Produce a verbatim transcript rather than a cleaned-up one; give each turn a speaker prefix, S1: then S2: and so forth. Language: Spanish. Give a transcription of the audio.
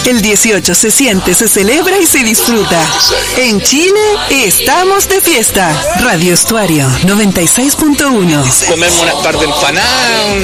S1: El dieciocho se siente, se celebra y se disfruta. En Chile estamos de fiesta. Radio Estuario noventa y seis punto uno.
S2: Comemos unas par de empanadas,